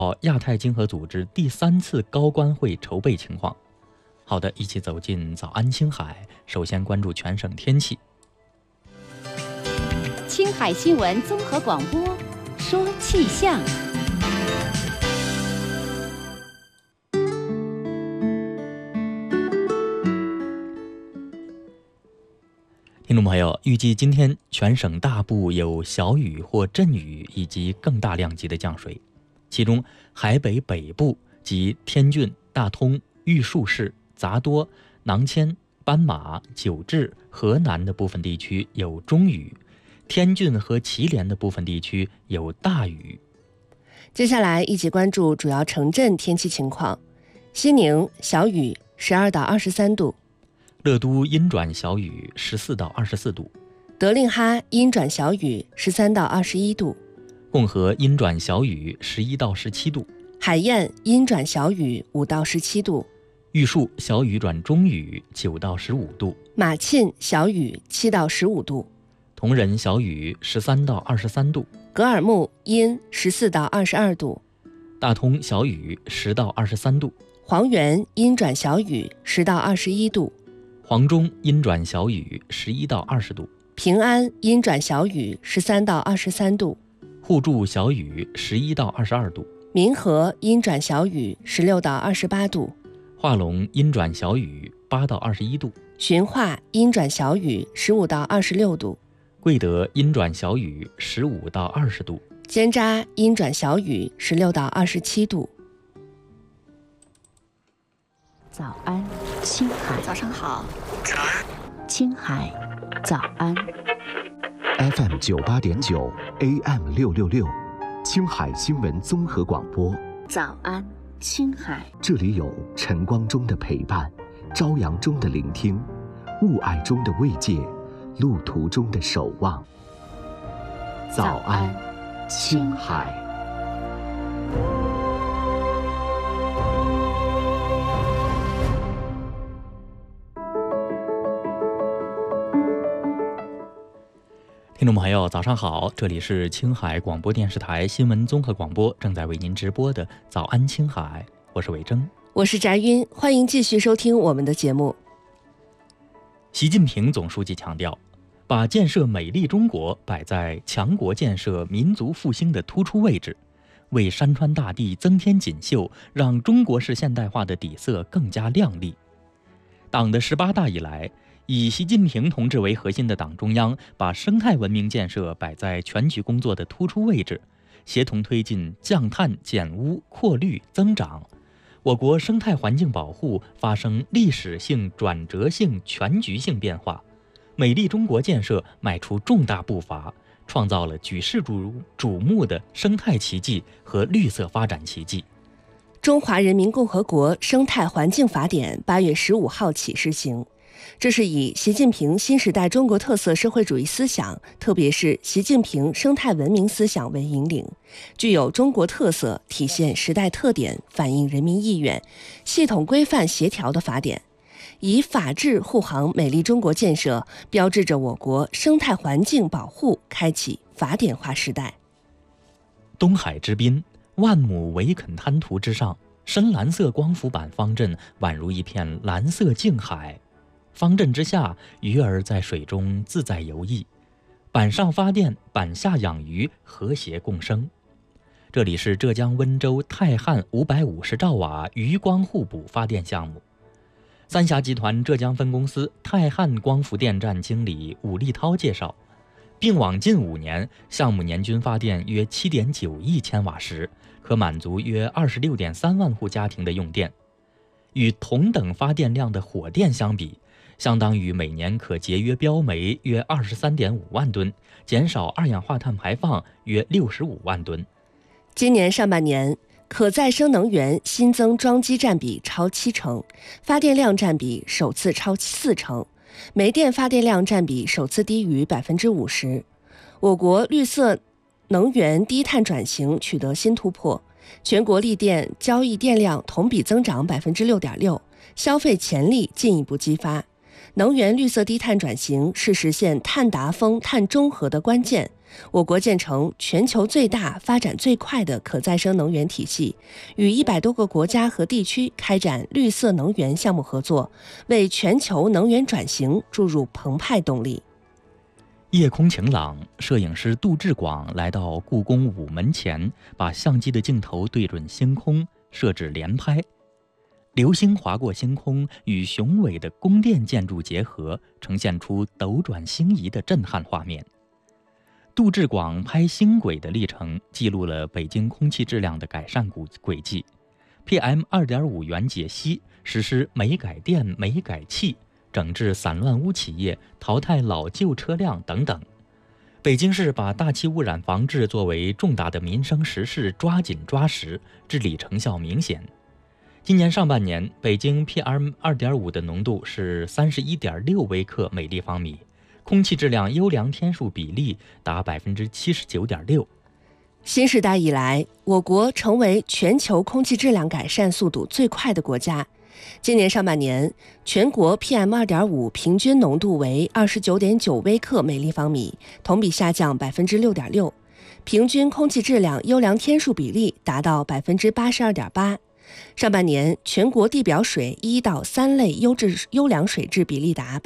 亚太经合组织第3次高官会筹备情况。好的，一起走进早安青海。首先关注全省天气。 青海新闻综合广播说气象。 听众朋友，预计今天全省大部有小雨或阵雨以及更大量级的降水，其中海北北部及天峻、大通、玉树市、杂多、囊谦、斑马、九治、河南的部分地区有中雨，天峻和祁连的部分地区有大雨。 接下来一起关注主要城镇天气情况。西宁小雨12到23度， 乐都阴转小雨14到24度， 德令哈阴转小雨13到21度， 共和阴转小雨11到17度， 海晏阴转小雨5到17度， 玉树小雨转中雨9到15度， 马沁小雨7到15度， 铜仁小雨13到23度， 格尔木阴14到22度， 大通小雨10到23度， 黄原阴转小雨10到21度， 黄中阴转小雨11到20度， 平安阴转小雨13到23度， 互助小雨11到22度， 民和阴转小雨16到28度， 化龙阴转小雨8到21度， 循化阴转小雨15到26度， 贵德阴转小雨15到20度， 尖扎阴转小雨16到27度。 早安，青海。 早上好。 青海，早安。 FM 98.9 AM 666，青海新闻综合广播。 早安，青海。 这里有晨光中的陪伴，朝阳中的聆听，雾霭中的慰藉，路途中的守望。早安，青海。 听众朋友，早上好，这里是青海广播电视台新闻综合广播，正在为您直播的早安青海，我是伟征， 我是翟晕，欢迎继续收听我们的节目。 习近平总书记强调，把建设美丽中国摆在强国建设民族复兴的突出位置，为山川大地增添锦绣，让中国式现代化的底色更加亮丽。党的18大以来，以习近平同志为核心的党中央把生态文明建设摆在全局工作的突出位置，协同推进降碳减污扩绿增长，我国生态环境保护发生历史性转折性全局性变化，美丽中国建设迈出重大步伐，创造了举世瞩目的生态奇迹和绿色发展奇迹。 中华人民共和国生态环境法典8月15号起施行，这是以习近平新时代中国特色社会主义思想，特别是习近平生态文明思想为引领，具有中国特色，体现时代特点，反映人民意愿，系统规范协调的法典，以法治护航美丽中国建设，标志着我国生态环境保护开启法典化时代。 东海之滨，万亩围垦滩涂之上，深蓝色光伏板方阵宛如一片蓝色静海，方阵之下，鱼儿在水中自在游弋，板上发电，板下养鱼，和谐共生。这里是浙江温州泰汉550兆瓦渔光互补发电项目。三峡集团浙江分公司泰汉光伏电站经理武立涛介绍，并网近5年，项目年均发电约7.9亿千瓦时，可满足约26.3万户家庭的用电。与同等发电量的火电相比，相当于每年可节约标煤约23.5万吨，减少二氧化碳排放约65万吨。 今年上半年，可再生能源新增装机占比超70%，发电量占比首次超40%，煤电发电量占比首次低于50%。我国绿色能源低碳转型取得新突破，全国力电交易电量同比增长6.6%，消费潜力进一步激发。 能源绿色低碳转型是实现碳达峰、碳中和的关键。我国建成全球最大、发展最快的可再生能源体系，与100多个国家和地区开展绿色能源项目合作，为全球能源转型注入澎湃动力。 夜空晴朗，摄影师杜志广来到故宫午门前，把相机的镜头对准星空，设置连拍。流星划过星空，与雄伟的宫殿建筑结合，呈现出斗转星移的震撼画面。杜志广拍星轨的历程，记录了北京空气质量的改善轨迹。PM2.5 源解析，实施煤改电、煤改气，整治散乱污企业，淘汰老旧车辆等等。北京市把大气污染防治作为重大的民生实事，抓紧抓实，治理成效明显。今年上半年，北京 PM2.5 的浓度是31.6微克每立方米，空气质量优良天数比例达 79.6%。 新时代以来，我国成为全球空气质量改善速度最快的国家。今年上半年，全国 PM2.5 平均浓度为 29.9 微克每立方米，同比下降 6.6%， 平均空气质量优良天数比例达到 82.8%。上半年，全国地表水1到3类优良水质比例达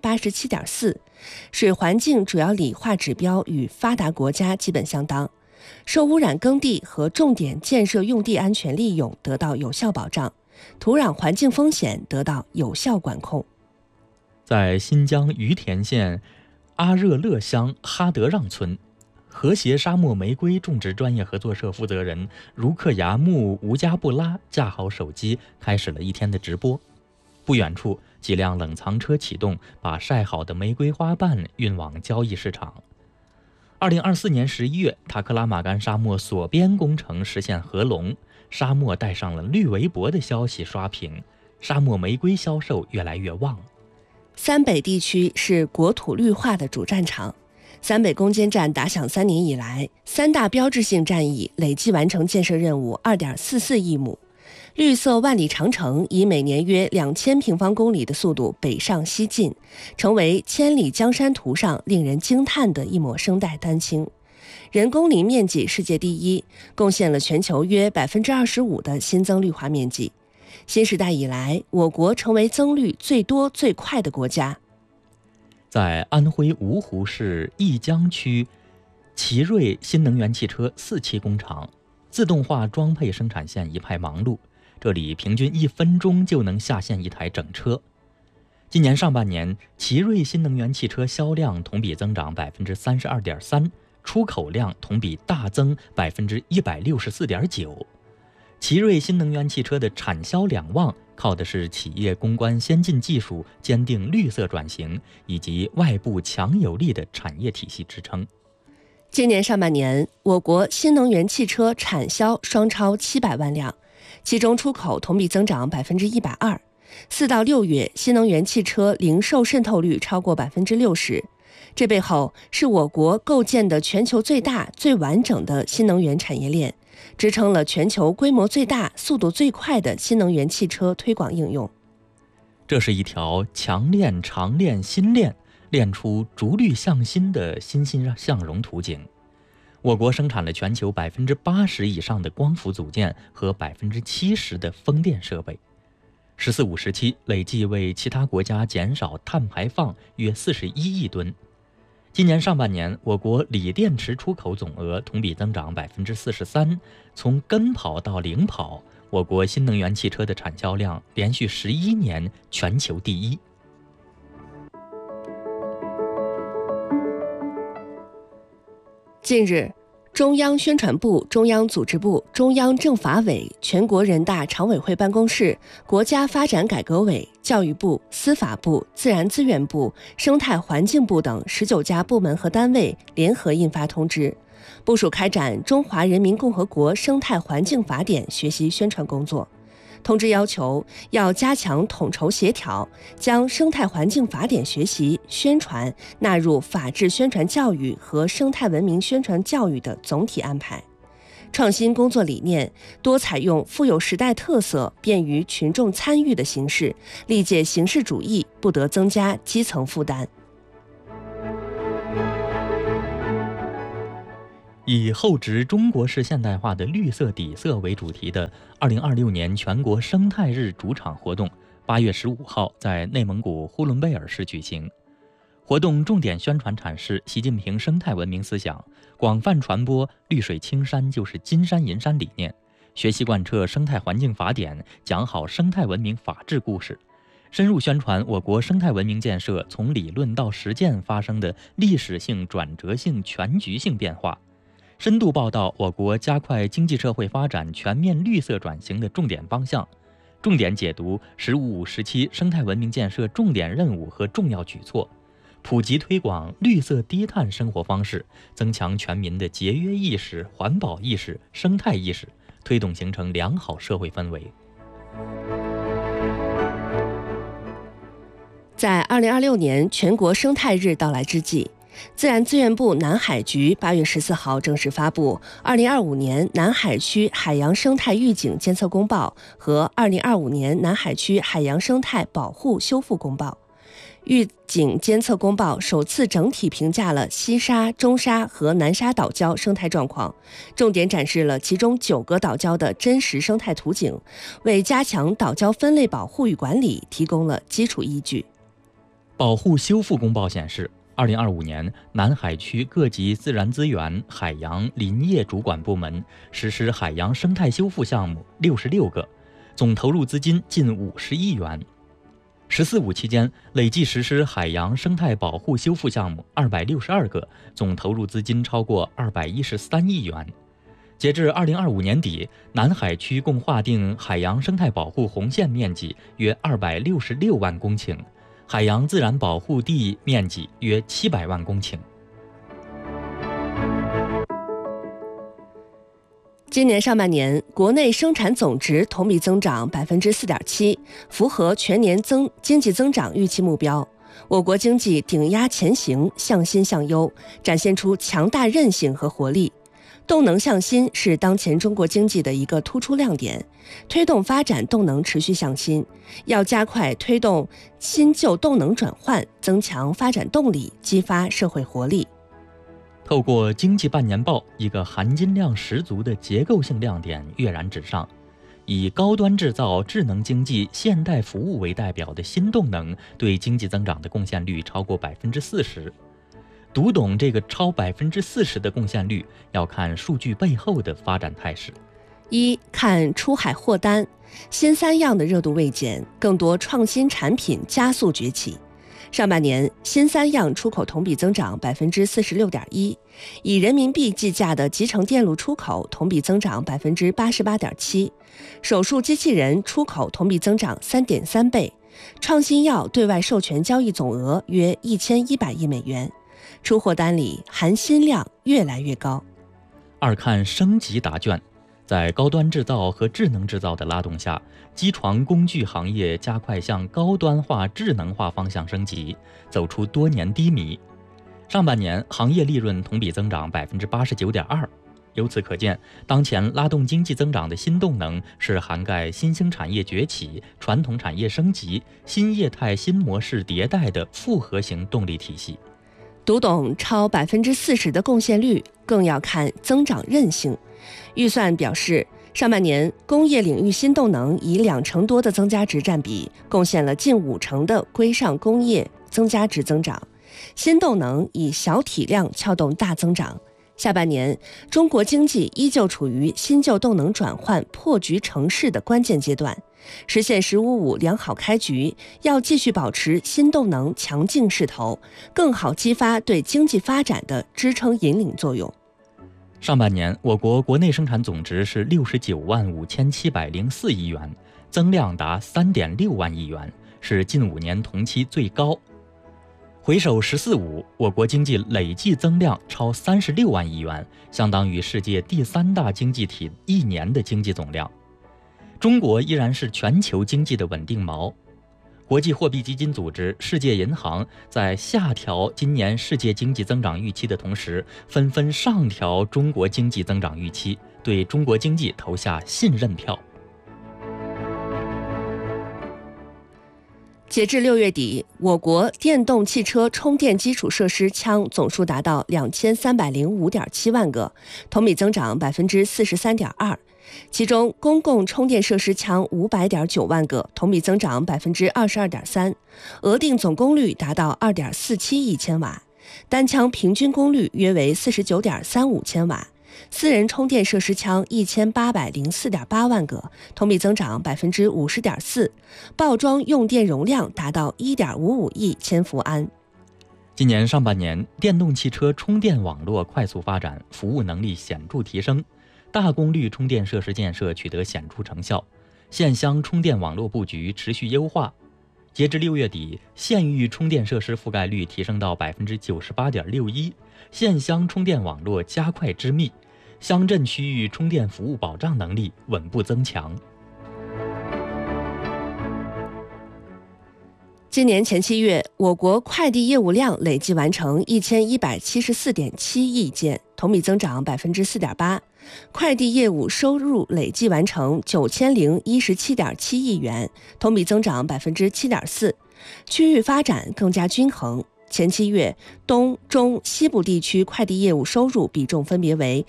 87.4%， 水环境主要理化指标与发达国家基本相当，受污染耕地和重点建设用地安全利用得到有效保障，土壤环境风险得到有效管控。 在新疆于田县阿热勒乡哈德让村，和谐沙漠玫瑰种植专业合作社负责人茹克雅木吴加布拉架好手机，开始了一天的直播。不远处，几辆冷藏车启动，把晒好的玫瑰花瓣运往交易市场。2024年11月，塔克拉玛干沙漠锁边工程实现合龙，沙漠带上了绿围脖的消息刷屏，沙漠玫瑰销售越来越旺。 三北地区是国土绿化的主战场。三北攻坚战打响3年以来，3大标志性战役累计完成建设任务 2.44 亿亩，绿色万里长城以每年约2000平方公里的速度北上西进，成为千里江山图上令人惊叹的一抹生态丹青。人工林面积世界第一，贡献了全球约 25% 的新增绿化面积。新时代以来，我国成为增绿最多最快的国家。 在安徽芜湖市义江区奇瑞新能源汽车4期工厂，自动化装配生产线一派忙碌，这里平均1分钟就能下线一台整车。今年上半年，奇瑞新能源汽车销量同比增长 32.3%， 出口量同比大增 164.9%。奇瑞新能源汽车的产销两旺，靠的是企业攻关先进技术、坚定绿色转型以及外部强有力的产业体系支撑。 今年上半年，我国新能源汽车产销双超700万辆，其中出口同比增长 120%。4到6月，新能源汽车零售渗透率超过 60%。这背后是我国构建的全球最大、最完整的新能源产业链，支撑了全球规模最大、速度最快的新能源汽车推广应用。 这是一条强链、长链、新链，链出逐绿向新的欣欣向荣图景。我国生产了全球 80% 以上的光伏组件和 70% 的风电设备。“十四五”时期累计为其他国家减少碳排放约41亿吨。今年上半年，我国锂电池出口总额同比增长 43%， 从跟跑到领跑，我国新能源汽车的产销量连续11年全球第一。 近日，中央宣传部、中央组织部、中央政法委、全国人大常委会办公室、国家发展改革委、教育部、司法部、自然资源部、生态环境部等19家部门和单位联合印发通知，部署开展《中华人民共和国生态环境法典》学习宣传工作。通知要求要加强统筹协调，将生态环境法典学习宣传纳入法治宣传教育和生态文明宣传教育的总体安排。 创新工作理念，多采用富有时代特色、便于群众参与的形式，历届形式主义不得增加基层负担。 以厚植中国式现代化的绿色底色为主题的2026年全国生态日主场活动8月15号在内蒙古呼伦贝尔市举行。活动重点宣传阐释习近平生态文明思想，广泛传播绿水青山就是金山银山理念，学习贯彻生态环境法典，讲好生态文明法治故事，深入宣传我国生态文明建设从理论到实践发生的历史性、转折性、全局性变化，深度报道我国加快经济社会发展全面绿色转型的重点方向，重点解读“十五五”时期生态文明建设重点任务和重要举措，普及推广绿色低碳生活方式，增强全民的节约意识、环保意识、生态意识，推动形成良好社会氛围。 在2026年全国生态日到来之际，自然资源部南海局8月14号正式发布2025年南海区海洋生态预警监测公报和2025年南海区海洋生态保护修复公报。预警监测公报首次整体评价了西沙、中沙和南沙岛礁生态状况，重点展示了其中9个岛礁的真实生态图景，为加强岛礁分类保护与管理提供了基础依据。 保护修复公报显示，2025年南海区各级自然资源、海洋、林业主管部门实施海洋生态修复项目66个，总投入资金近50亿元。“14·5”期间，累计实施海洋生态保护修复项目262个，总投入资金超过213亿元。截至2025年底，南海区共划定海洋生态保护红线面积约266万公顷，海洋自然保护地面积约700万公顷。 今年上半年，国内生产总值同比增长4.7%，符合全年经济增长预期目标。我国经济顶压前行，向新向优，展现出强大韧性和活力。动能向新是当前中国经济的一个突出亮点，推动发展动能持续向新，要加快推动新旧动能转换，增强发展动力，激发社会活力。 透过经济半年报，一个含金量十足的结构性亮点跃然纸上。以高端制造、智能经济、现代服务为代表的新动能对经济增长的贡献率超过40%。读懂这个超40%的贡献率，要看数据背后的发展态势。 一看出海货单，新三样的热度未减，更多创新产品加速崛起。上半年，新三样出口同比增长46.1%，以人民币计价的集成电路出口同比增长88.7%，手术机器人出口同比增长3.3倍，创新药对外授权交易总额约1100亿美元，出货单里含新量越来越高。 二看升级答卷，在高端制造和智能制造的拉动下，机床工具行业加快向高端化、智能化方向升级，走出多年低迷。上半年行业利润同比增长89.2%。由此可见，当前拉动经济增长的新动能是涵盖新兴产业崛起、传统产业升级、新业态新模式迭代的复合型动力体系。 读懂超40%的贡献率，更要看增长韧性。预算表示，上半年工业领域新动能以20%多的增加值占比，贡献了近50%的规上工业增加值增长。新动能以小体量撬动大增长。下半年，中国经济依旧处于新旧动能转换、破局成势的关键阶段，实现“15·5”良好开局，要继续保持新动能强劲势头，更好激发对经济发展的支撑引领作用。 上半年，我国国内生产总值是695704亿元，增量达3.6万亿元，是近5年同期最高。回首“14·5”，我国经济累计增量超36万亿元，相当于世界第3大经济体1年的经济总量。中国依然是全球经济的稳定锚。国际货币基金组织、世界银行在下调今年世界经济增长预期的同时，纷纷上调中国经济增长预期， 对中国经济投下信任票。 截至6月底，我国电动汽车充电基础设施枪总数达到2305.7万个，同比增长43.2%。其中，公共充电设施枪500.9万个，同比增长22.3%，额定总功率达到2.47亿千瓦，单枪平均功率约为49.35千瓦。私人充电设施枪1804.8万个，同比增长50.4%，报装用电容量达到1.55亿千伏安。 今年上半年，电动汽车充电网络快速发展，服务能力显著提升，大功率充电设施建设取得显著成效，县乡充电网络布局持续优化。截至6月底，县域充电设施覆盖率提升到98.61%，县乡充电网络加快织密，乡镇区域充电服务保障能力稳步增强。 今年前7月，我国快递业务量累计完成1174.7亿件，同比增长4.8%。快递业务收入累计完成9017.7亿元，同比增长7.4%。区域发展更加均衡。前7月，东、中、西部地区快递业务收入比重分别为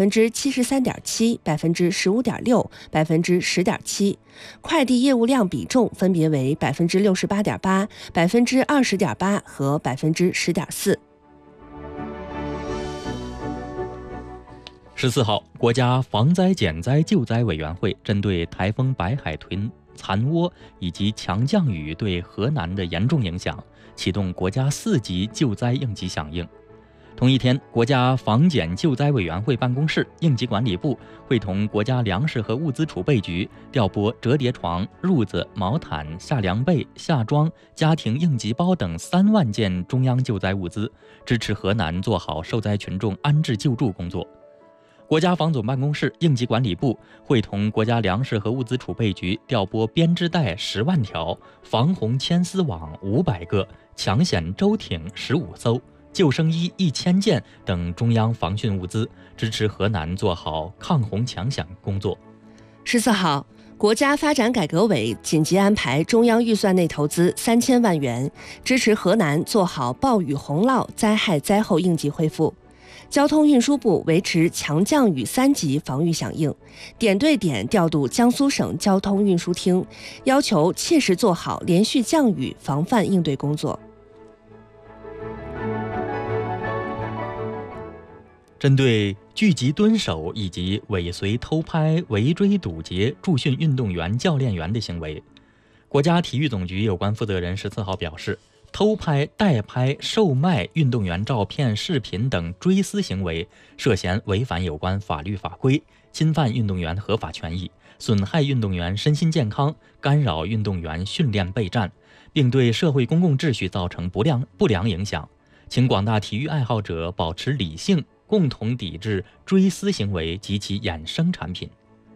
73.7%、15.6%、10.7%，快递业务量比重分别为68.8%、20.8%和10.4%。 14号，国家防灾减灾救灾委员会针对台风白海豚残涡以及强降雨对河南的严重影响，启动国家4级救灾应急响应。同一天，国家防减救灾委员会办公室、应急管理部会同国家粮食和物资储备局调拨折叠床、褥子、毛毯、夏凉被、夏装、家庭应急包等3万件中央救灾物资，支持河南做好受灾群众安置救助工作。国家防总办公室、应急管理部会同国家粮食和物资储备局调拨编织袋10万条、防洪牵丝网500个、抢险舟艇15艘、救生衣1000件等中央防汛物资，支持河南做好抗洪抢险工作。 14号，国家发展改革委紧急安排中央预算内投资3000万元，支持河南做好暴雨洪涝灾害灾后应急恢复。交通运输部维持强降雨3级防御响应，点对点调度江苏省交通运输厅，要求切实做好连续降雨防范应对工作。 针对聚集蹲守以及尾随偷拍、围追堵截驻训运动员、教练员的行为，国家体育总局有关负责人14号表示，偷拍、代拍、售卖运动员照片、视频等追私行为涉嫌违反有关法律法规，侵犯运动员合法权益，损害运动员身心健康，干扰运动员训练备战，并对社会公共秩序造成不良影响。请广大体育爱好者保持理性，共同抵制追私行为及其衍生产品。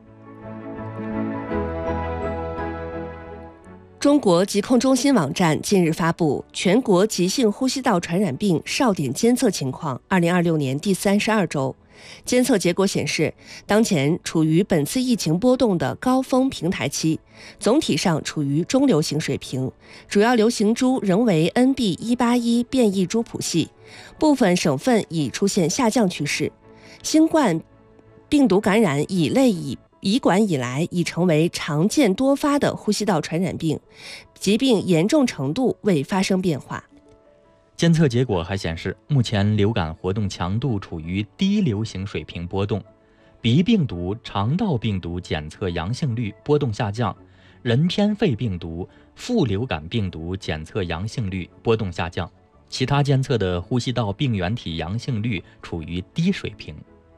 中国疾控中心网站近日发布全国急性呼吸道传染病哨点监测情况2026年第32周。监测结果显示，当前处于本次疫情波动的高峰平台期，总体上处于中流行水平，主要流行株仍为 NB181 变异株谱系，部分省份已出现下降趋势。新冠病毒感染乙类乙管以来已成为常见多发的呼吸道传染病，疾病严重程度未发生变化。 监测结果还显示，目前流感活动强度处于低流行水平波动，鼻病毒、肠道病毒检测阳性率波动下降，人偏肺病毒、副流感病毒检测阳性率波动下降，其他监测的呼吸道病原体阳性率处于低水平。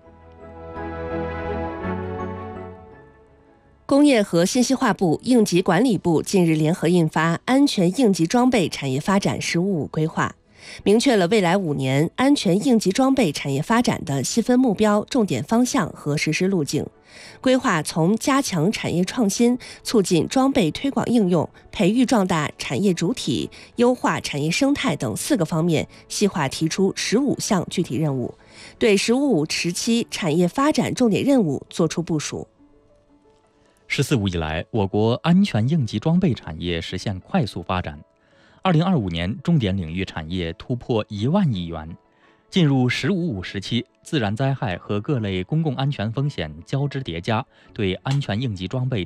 工业和信息化部、应急管理部近日联合印发《安全应急装备产业发展“十五五”规划》，明确了未来5年安全应急装备产业发展的细分目标、重点方向和实施路径。规划从加强产业创新、促进装备推广应用、培育壮大产业主体、优化产业生态等4个方面，细化提出15项具体任务， 对“十五五”时期产业发展重点任务作出部署。 “十四五”以来，我国安全应急装备产业实现快速发展。2025年，重点领域产业突破1万亿元。进入“十五五”时期，自然灾害和各类公共安全风险交织叠加，对安全应急装备